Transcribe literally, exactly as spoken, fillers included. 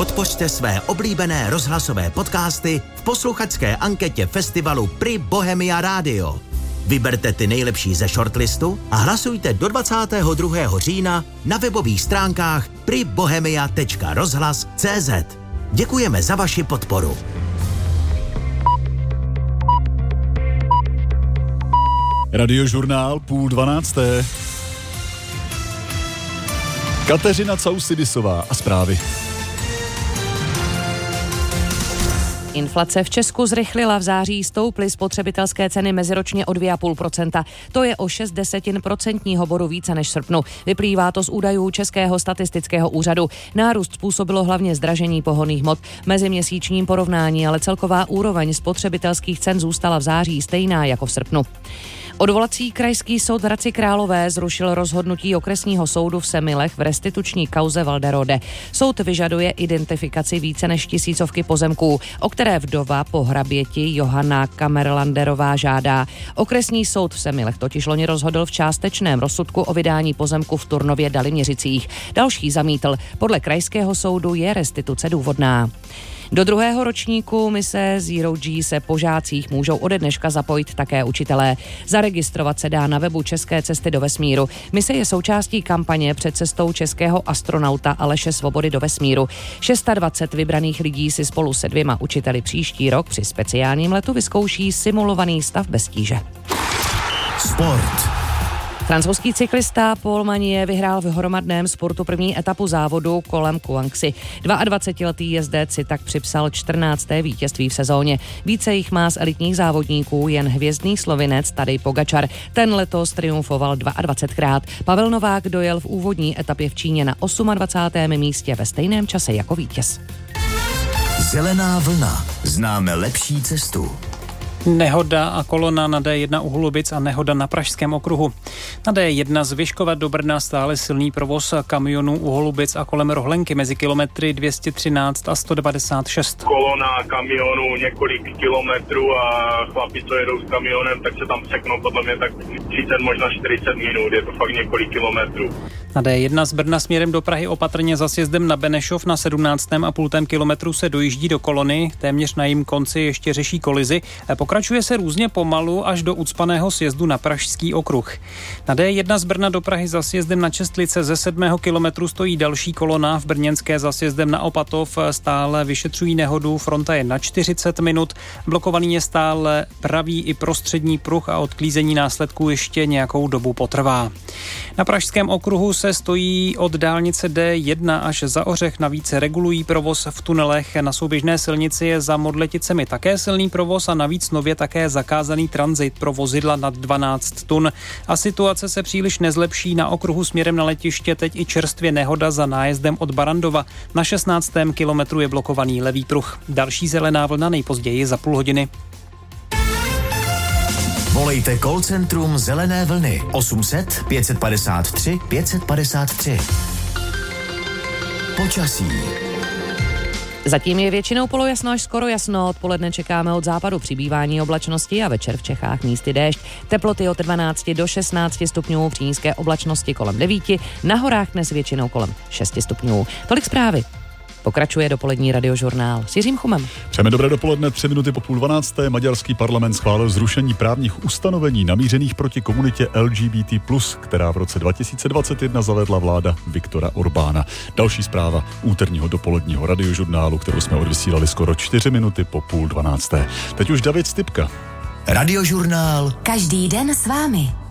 podpořte své oblíbené rozhlasové podcasty v posluchačské anketě festivalu Pri Bohemia Radio. Vyberte ty nejlepší ze shortlistu a hlasujte do dvacátého druhého října na webových stránkách pri bohemia tečka rozhlas tečka cé zet. Děkujeme za vaši podporu. Radiožurnál půl dvanácté. Kateřina Causidisová a zprávy. Inflace v Česku zrychlila, v září stouply spotřebitelské ceny meziročně o dvě celá pět procenta. To je o šest desetin procentního bodu více než v srpnu. Vyplývá to z údajů Českého statistického úřadu. Nárůst způsobilo hlavně zdražení pohonných hmot. Meziměsíčním porovnání ale celková úroveň spotřebitelských cen zůstala v září stejná jako v srpnu. Odvolací krajský soud v Hradci Králové zrušil rozhodnutí okresního soudu v Semilech v restituční kauze Walderode. Soud vyžaduje identifikaci více než tisícovky pozemků, o které vdova po hraběti Johana Kamerlanderová žádá. Okresní soud v Semilech totiž loni rozhodl v částečném rozsudku o vydání pozemku v Turnově Daliměřicích. Další zamítl. Podle krajského soudu je restituce důvodná. Do druhého ročníku mise Zero G se po žácích můžou ode dneška zapojit také učitelé. Zaregistrovat se dá na webu České cesty do vesmíru. Mise je součástí kampaně před cestou českého astronauta Aleše Svobody do vesmíru. dvacet šest vybraných lidí si spolu se dvěma učiteli příští rok při speciálním letu vyzkouší simulovaný stav bez tíže. Sport. Francouzský cyklista Paul Magnier vyhrál v hromadném sportu první etapu závodu kolem Kuanxi. dvacetiletý jezdec si tak připsal čtrnácté vítězství v sezóně. Více jich má z elitních závodníků jen hvězdný Slovinec Tadej Pogačar. Ten letos triumfoval dvacetkrát. Pavel Novák dojel v úvodní etapě v Číně na dvacátém osmém místě ve stejném čase jako vítěz. Zelená vlna. Známe lepší cestu. Nehoda a kolona na dé jedna u Holubic a nehoda na Pražském okruhu. Na dé jedna z Vyškova do Brna stále silný provoz kamionů u Holubic a kolem Rohlenky mezi kilometry dvě stě třináct a sto devadesát šest. Kolona kamionů několik kilometrů a chlapi, co jedou s kamionem, tak se tam překnou podle mě tak třicet, možná čtyřicet minut, je to fakt několik kilometrů. Na dé jedna z Brna směrem do Prahy opatrně za sjezdem na Benešov na sedmnáctém a půl kilometru se dojíždí do kolony, téměř na jím konci ještě řeší kolizi. Pokračuje se různě pomalu až do ucpaného sjezdu na Pražský okruh. Na dé jedna z Brna do Prahy za sjezdem na Čestlice ze sedmého kilometru stojí další kolona, v brněnské za sjezdem na Opatov stále vyšetřují nehodu, fronta je na čtyřicet minut, blokovaný je stále pravý i prostřední pruh a odklízení následků ještě nějakou dobu potrvá. Na Pražském okruhu se stojí od dálnice dé jedna až za Ořech, navíc regulují provoz v tunelech. Na souběžné silnici je za Modleticemi také silný provoz a navíc nově také zakázaný tranzit pro vozidla nad dvanáct tun. A situace se příliš nezlepší. Na okruhu směrem na letiště teď i čerstvě nehoda za nájezdem od Barandova. Na šestnáctém kilometru je blokovaný levý pruh. Další zelená vlna nejpozději za půl hodiny. Volejte call centrum Zelené vlny osm set pět padesát tři pět padesát tři. Počasí. Zatím je většinou polojasno až skoro jasno. Odpoledne čekáme od západu přibývání oblačnosti a večer v Čechách místy déšť. Teploty od dvanácti do šestnácti stupňů, při nízké oblačnosti kolem devíti, na horách dnes většinou kolem šesti stupňů. Tolik zprávy. Pokračuje dopolední radiožurnál s Jiřím Chumem. Přejeme dobré dopoledne, tři minuty po půl dvanácté. Maďarský parlament schválil zrušení právních ustanovení namířených proti komunitě L G B T plus, která v roce dva tisíce dvacet jedna zavedla vláda Viktora Orbána. Další zpráva úterního dopoledního radiožurnálu, kterou jsme odvysílali skoro čtyři minuty po půl dvanácté. Teď už David Stypka. Radiožurnál. Každý den s vámi.